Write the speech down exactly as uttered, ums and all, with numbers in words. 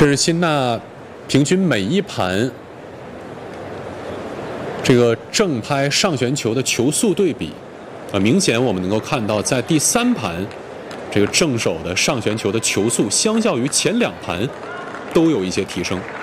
这是辛纳平均每一盘这个正拍上旋球的球速对比，啊，明显我们能够看到，在第三盘这个正手的上旋球的球速，相较于前两盘都有一些提升。